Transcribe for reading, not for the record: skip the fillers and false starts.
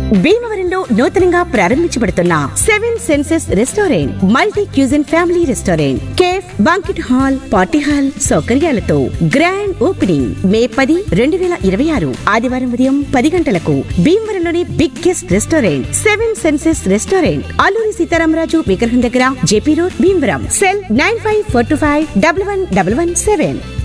భీమవరంలో నూతనంగా ప్రారంభించబడుతున్న 7 senses restaurant multi cuisine family restaurant cafe banquet hall party hall సౌకర్యాలతో grand opening మే 10, 2026 ఆదివారం ఉదయం 10 గంటలకు. భీమవరంలోని biggest restaurant 7 senses restaurant, Alluri Sitaramaraju విగ్రహం దగ్గర, జేపీ రోడ్, భీమవరం. సెల్ 9542511117.